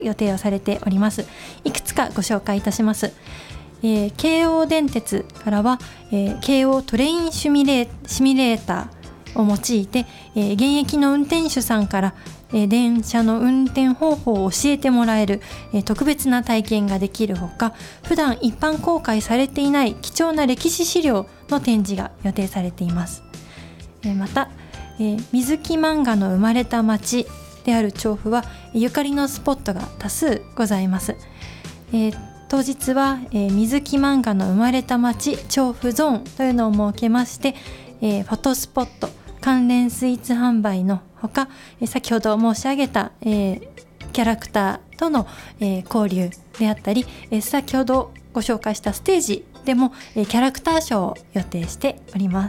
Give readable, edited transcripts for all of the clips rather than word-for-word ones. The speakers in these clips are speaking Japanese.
予定をされております。いくつかご紹介いたします。京王電鉄からは、京王トレインシミュレーターを用いて、現役の運転手さんから、電車の運転方法を教えてもらえる、特別な体験ができるほか、普段一般公開されていない貴重な歴史資料の展示が予定されています。また、水木漫画の生まれた町である調布はゆかりのスポットが多数ございます。当日は、水木漫画の生まれた町調布ゾーンというのを設けまして、フォトスポット、関連スイーツ販売のほか、先ほど申し上げた、キャラクターとの、交流であったり、先ほどご紹介したステージでも、キャラクターショーを予定しております。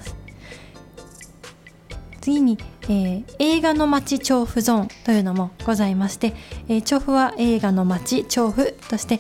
次に、映画の街調布ゾーンというのもございまして、調布は映画の街調布として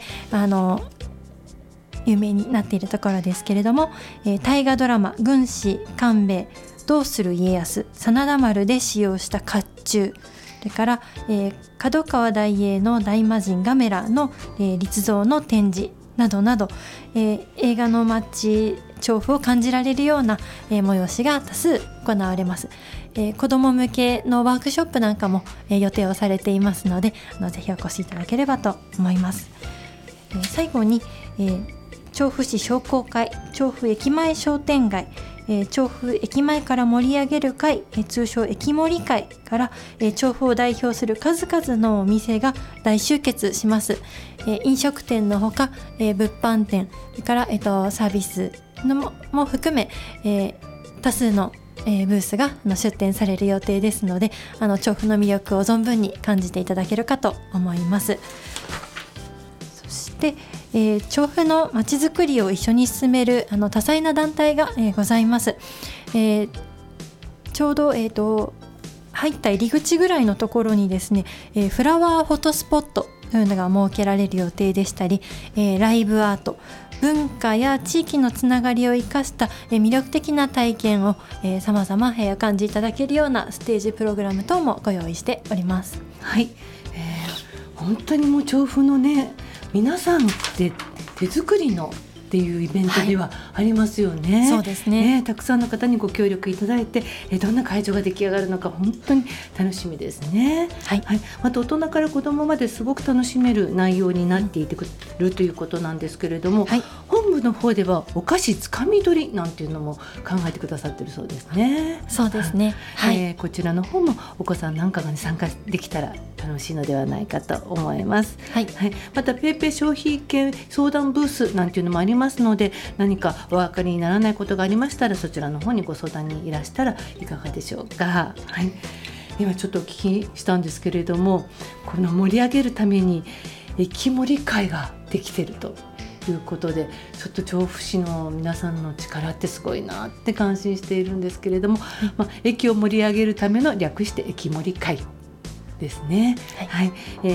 有名になっているところですけれども、大河ドラマ軍師官兵衛どうする家康真田丸で使用した甲冑、それから、角川大英の大魔神ガメラの、立像の展示などなど、映画の街調布を感じられるような、催しが多数行われます。子ども向けのワークショップなんかも、予定をされていますので、ぜひお越しいただければと思います。最後に、調布市商工会調布駅前商店街、調布駅前から盛り上げる会、通称駅盛り会から、調布を代表する数々のお店が大集結します。飲食店のほか、物販店、それから、サービスのも含め、多数のブースが出展される予定ですので、調布の魅力を存分に感じていただけるかと思います。そして、調布のまちづくりを一緒に進める多彩な団体が、ございます。ちょうど、入った入り口ぐらいのところにですね、フラワーフォトスポットというのが設けられる予定でしたり、ライブアート、文化や地域のつながりを生かした、魅力的な体験を、様々、お感じいただけるようなステージプログラム等もご用意しております。 はい、本当にもう調布のね、皆さんって手作りのっていうイベントではありますよね。 はい、そうですね。 たくさんの方にご協力いただいて、どんな会場が出来上がるのか本当に楽しみですね。 はい、 また大人から子どもまですごく楽しめる内容になっていてくるということなんですけれども、はい、本部の方ではお菓子つかみ取りなんていうのも考えてくださってるそうですね。 そうですね。はい、 こちらの方もお子さんなんかが、参加できたら楽しいのではないかと思います。 はい、 またペイペイ消費券相談ブースなんていうのもありますので、何かお分かりにならないことがありましたら、そちらの方にご相談にいらしたらいかがでしょうか。はい、今ちょっとお聞きしたんですけれども、この盛り上げるために駅盛り会ができているということで、ちょっと調布市の皆さんの力ってすごいなって感心しているんですけれども、駅を盛り上げるための略して駅盛り会ですね。はい、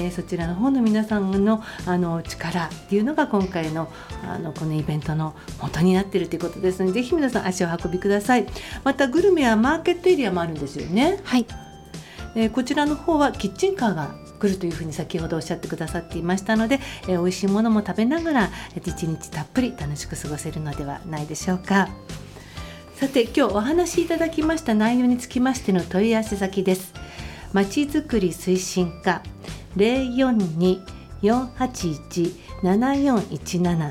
そちらの方の皆さんの力っていうのが今回のこのイベントの元になっているということですので、ぜひ皆さん足を運びください。またグルメやマーケットエリアもあるんですよね。 はい、 こちらの方はキッチンカーが来るというふうに先ほどおっしゃってくださっていましたので、美味しいものも食べながら一日たっぷり楽しく過ごせるのではないでしょうか。さて、今日お話しいただきました内容につきましての問い合わせ先です。まちづくり推進課 042-481-7417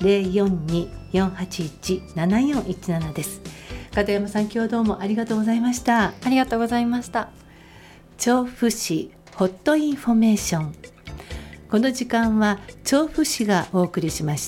042-481-7417 です。片山さん、今日はどうもありがとうございました。 ありがとうございました。 調布市ホットインフォメーション、この時間は調布市がお送りしました。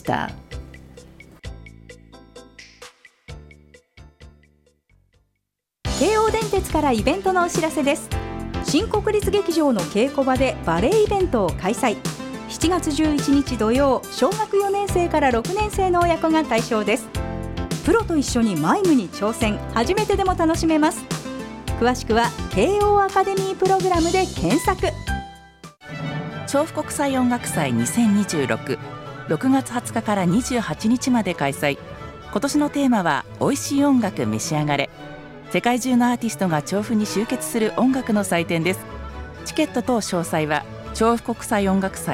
京王電鉄からイベントのお知らせです。新国立劇場の稽古場でバレエイベントを開催。7月11日土曜、小学4年生から6年生の親子が対象です。プロと一緒にマイムに挑戦、初めてでも楽しめます。詳しくは慶応アカデミープログラムで検索。 調布国際音楽祭2026、6月20日から28日まで開催。今年のテーマは美味しい音楽召し上がれ。世界中のアーティストが調布に集結する音楽の祭典です。チケット等詳細は調布国際音楽祭